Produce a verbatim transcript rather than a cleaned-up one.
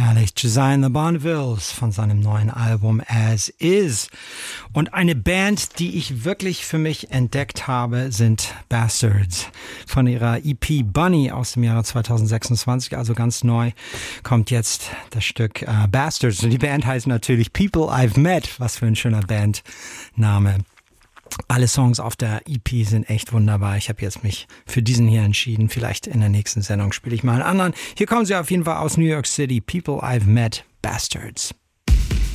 Herrlich, Josiah and the Bonnevilles von seinem neuen Album As Is. Und eine Band, die ich wirklich für mich entdeckt habe, sind Bastards. Von ihrer E P Bunny aus dem Jahre zweitausendsechsundzwanzig, also ganz neu, kommt jetzt das Stück äh, Bastards. Und die Band heißt natürlich People I've Met. Was für ein schöner Bandname. Alle Songs auf der E P sind echt wunderbar. Ich habe jetzt mich für diesen hier entschieden. Vielleicht in der nächsten Sendung spiele ich mal einen anderen. Hier kommen sie auf jeden Fall aus New York City. People I've Met, Bastards.